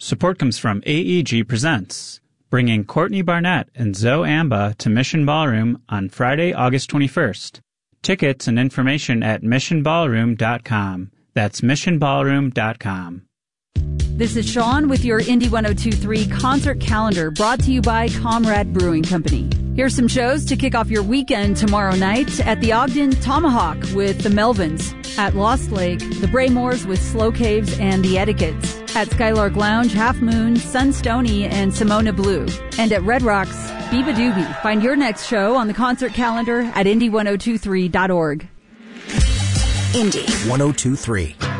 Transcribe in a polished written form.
Support comes from AEG Presents, bringing Courtney Barnett and Zoe Amba to Mission Ballroom on Friday, August 21st. Tickets and information at missionballroom.com. That's missionballroom.com. This is Sean with your Indie 102.3 concert calendar, brought to you by Comrade Brewing Company. Here's some shows to kick off your weekend tomorrow night. At the Ogden, Tomahawk with the Melvins. At Lost Lake, the Braymores with Slow Caves and the Etiquettes. At Skylark Lounge, Half Moon, Sunstony, and Simona Blue. And at Red Rocks, Biba Doobie. Find your next show on the concert calendar at indie1023.org. Indie 1023.